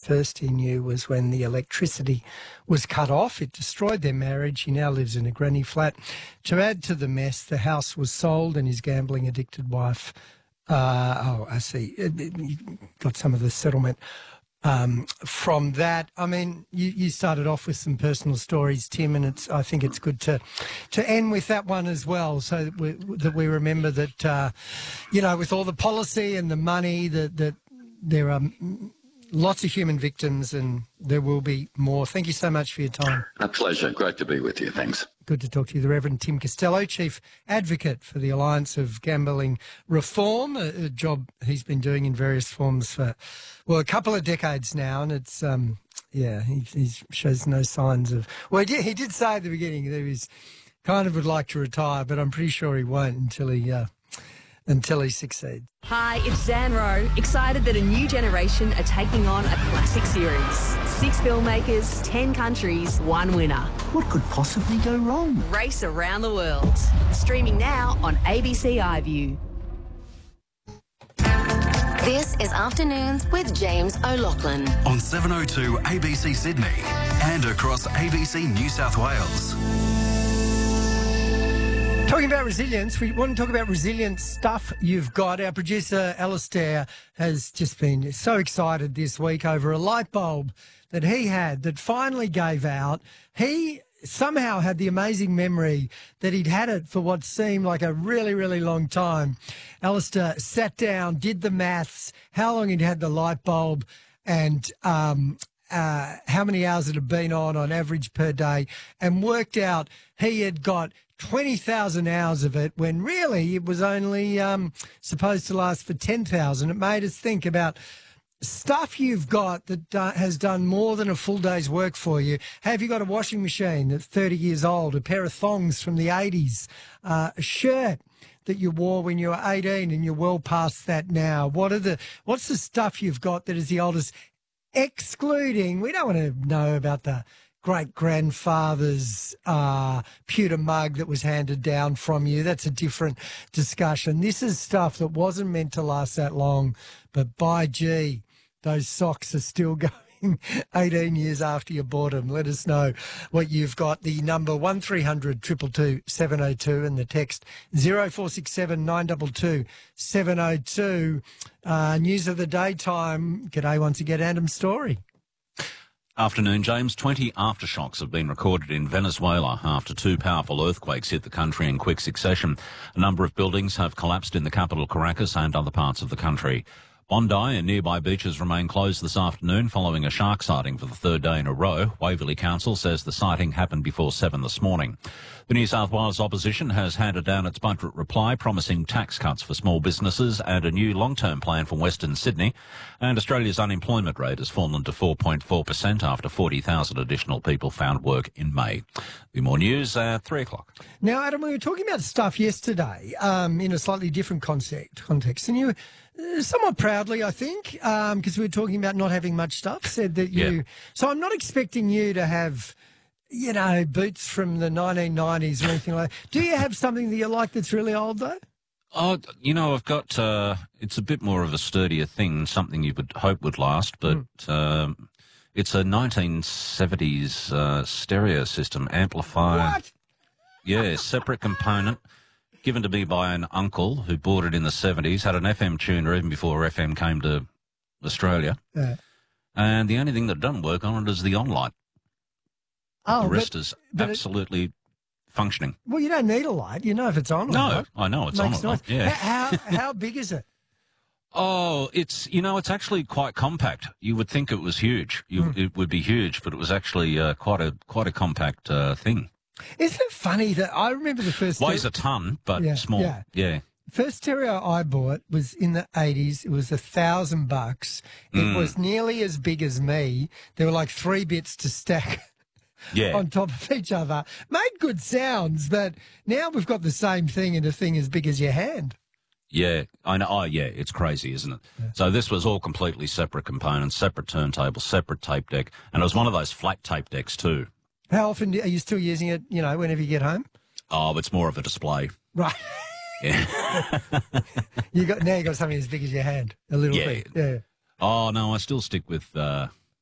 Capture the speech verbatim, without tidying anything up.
first he knew was when the electricity was cut off. It destroyed their marriage. He now lives in a granny flat. To add to the mess, the house was sold and his gambling-addicted wife, uh, oh, I see, got some of the settlement Um, from that. I mean, you, you started off with some personal stories, Tim, and it's I think it's good to to end with that one as well, so that we, that we remember that, uh, you know, with all the policy and the money, that, that there are lots of human victims and there will be more. Thank you so much for your time. A pleasure. Great to be with you. Thanks. Good to talk to you. The Reverend Tim Costello, Chief Advocate for the Alliance of Gambling Reform, a, a job he's been doing in various forms for, well, a couple of decades now, and it's, um, yeah, he, he shows no signs of, well, he did, he did say at the beginning that he was, kind of would like to retire, but I'm pretty sure he won't until he, uh, until he succeeds. Hi, it's Zan Rowe, excited that a new generation are taking on a classic series. Six filmmakers, ten countries, one winner. What could possibly go wrong? Race around the world. Streaming now on A B C iView. This is Afternoons with James O'Loughlin. On seven oh two A B C Sydney and across A B C New South Wales. Talking about resilience, we want to talk about resilient stuff you've got. Our producer, Alistair, has just been so excited this week over a light bulb that he had that finally gave out. He somehow had the amazing memory that he'd had it for what seemed like a really, really long time. Alistair sat down, did the maths, how long he'd had the light bulb, and um, uh, how many hours it had been on on average per day, and worked out he had got twenty thousand hours of it when really it was only um, supposed to last for ten thousand. It made us think about stuff you've got that uh, has done more than a full day's work for you. Have you got a washing machine that's thirty years old, a pair of thongs from the eighties, uh, a shirt that you wore when you were eighteen and you're well past that now? What are the, what's the stuff you've got that is the oldest, excluding, we don't want to know about the great-grandfather's uh, pewter mug that was handed down from you. That's a different discussion. This is stuff that wasn't meant to last that long, but by gee, those socks are still going eighteen years after you bought them. Let us know what you've got. The number one three hundred two two two seven oh two and the text zero four six seven nine two two seven oh two. Uh, news of the daytime. G'day once again, Adam Story. Afternoon, James. twenty aftershocks have been recorded in Venezuela after two powerful earthquakes hit the country in quick succession. A number of buildings have collapsed in the capital, Caracas, and other parts of the country. Bondi and nearby beaches remain closed this afternoon following a shark sighting for the third day in a row. Waverley Council says the sighting happened before seven this morning. The New South Wales opposition has handed down its budget reply, promising tax cuts for small businesses and a new long-term plan for Western Sydney. And Australia's unemployment rate has fallen to four point four percent after forty thousand additional people found work in May. Be more news at three o'clock. Now, Adam, we were talking about stuff yesterday um, in a slightly different context, context and you uh, somewhat proudly, I think, because um, we were talking about not having much stuff, said that you... Yeah. So I'm not expecting you to have, you know, boots from the nineteen nineties or anything like that. Do you have something that you like that's really old, though? Oh, you know, I've got, uh, it's a bit more of a sturdier thing, something you would hope would last, but mm. um, it's a nineteen seventies uh, stereo system amplifier. What? Yeah, separate component, given to me by an uncle who bought it in the seventies, had an F M tuner even before F M came to Australia. Yeah. And the only thing that doesn't work on it is the on-light. Oh, the rest but, is but absolutely... It, functioning. Well, you don't need a light. You know if it's on or no, not. I know it's Makes on or noise. not. Yeah. How, how big is it? Oh, it's, you know, it's actually quite compact. You would think it was huge. You, mm. It would be huge, but it was actually uh, quite a quite a compact uh, thing. Isn't it funny that I remember the first... Weighs a ton, but yeah, small. Yeah. yeah. First stereo I bought was in the eighties. It was a thousand bucks. It Mm. was nearly as big as me. There were like three bits to stack Yeah. on top of each other. Made good sounds, but now we've got the same thing in a thing as big as your hand. Yeah, I know. Oh, yeah, it's crazy, isn't it? Yeah. So this was all completely separate components, separate turntable, separate tape deck, and it was one of those flat tape decks too. How often do, are you still using it, you know, whenever you get home? Oh, it's more of a display. Right. Yeah. you got Now you got something as big as your hand, a little yeah. bit. Yeah. Oh, no, I still stick with... Uh,